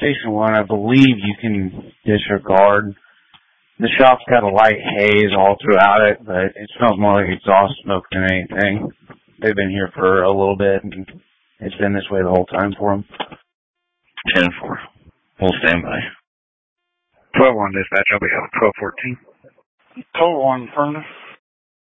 Station 1, I believe you can disregard. The shop's got a light haze all throughout it, but it smells more like exhaust smoke than anything. They've been here for a little bit, and it's been this way the whole time for them. 10-4. Full standby. 12-1 dispatch, I'll be out. 12-14. 12-1, affirmative.